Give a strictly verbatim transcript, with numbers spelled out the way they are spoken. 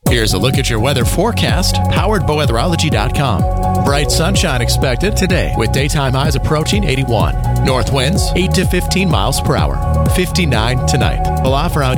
Here's a look at your weather forecast, powered by weatherology dot com. Bright sunshine expected today with daytime highs approaching eighty-one. North winds eight to fifteen miles per hour. fifty-nine tonight. We'll offer out